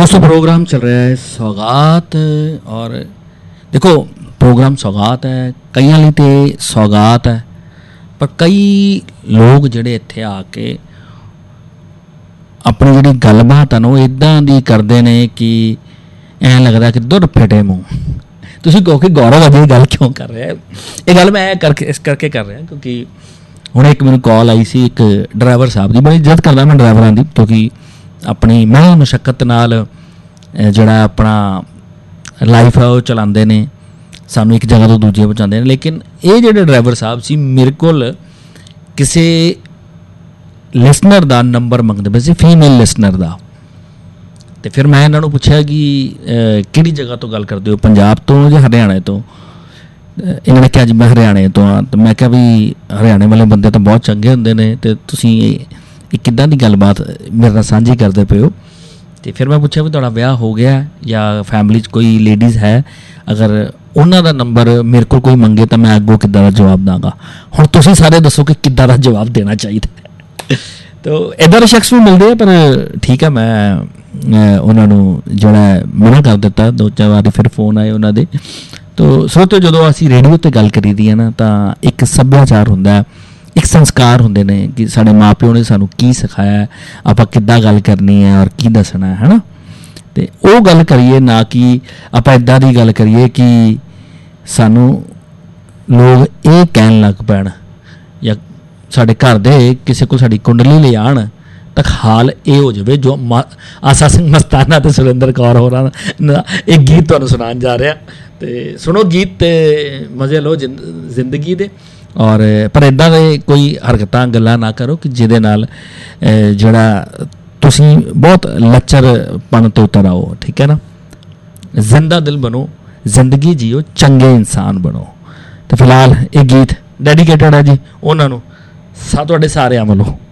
दोस्तों प्रोग्राम चल रहा है सौगात और देखो प्रोग्राम सौगात है कईयां लई ते सौगात है पर कई लोग जिहड़े इत्थे आके अपनी जिहड़ी गलबात है ना इदां दी करदे ने कि ऐं लगदा कि दुर फिटे मूँह। तुसीं कहो कि गौरव अजे गल क्यों कर रहा है, ये गल मैं करके इस करके कर रहा क्योंकि हुणे एक मैनूं कॉल आई सी एक ड्राइवर साहब की, बड़ी इज्जत करदा मैं ड्राइवरां दी क्योंकि अपनी मेहनत मुशक्कत नाल जिहड़ा अपना लाइफ है वो चलाते ने, सानू एक जगह तो दूजे पहुँचाते हैं। लेकिन ये जिहड़े ड्राइवर साहब सी मेरे कोल किसी लिसनर का नंबर मंगते पे सी, फीमेल लिसनर का। तो फिर मैं इन्होंने पूछा कि किहड़ी जगह तो गल करते हो, पंजाब तो या हरियाणे तो। इन्होंने कहा जी मैं हरियाणे तो हाँ। तो मैं क्या भी हरियाणे वाले बंदे तो बहुत चंगे होंदे ने, तो तुसीं किद्दां दी गलबात मेरे नाल सांझी करदे पे हो। तो फिर मैं पूछा भी तुहाडा विआह हो गया या फैमिली च कोई लेडीज़ है, अगर उन्हां दा नंबर मेरे को कोई मंगे तो मैं अगों किद्दां दा जवाब दांगा। हुण तुसीं सारे दसो कि किद्दां दा जवाब देना चाहिए। तो इदां दे शख्स भी मिलदे आ, पर ठीक है मैं उन्होंने जोड़ा मना कर दिता, दो चार बार फिर फोन आए उन्होंने। तो सोचो जो असी रेडियो पर गल करी दी है ना, तो एक सभ्याचार होंदा, एक संस्कार होंदे ने कि साडे माँ प्यो ने सानू की सिखाया, आपां किद्दां गल करनी है और की दसना है ना। तो वो गल करिए ना कि आपां इदां दी गल करिए कि सानू लोग ये कहन लग पैण या साडे घर दे किसी को साडी कुंडली ले आण तक हाल ये हो जाए जो आसा सिंह मस्ताना तो सुरेंद्र कौर होरां दा एक गीत तुहानूं सुनाउण जा रहा। तो सुनो गीत ते मज़े लो जिंदगी दे, और पर इदां दे कोई हरकतां गल्लां ना करो कि जिहदे नाल जिहड़ा तुसीं बहुत लच्चरपन तो उतर आओ, ठीक है ना। जिंदा दिल बनो, जिंदगी जियो, चंगे इंसान बनो। तो फिलहाल ये गीत डेडिकेटेड है जी उन्होंने तुहाडे सारिआं वल्लों।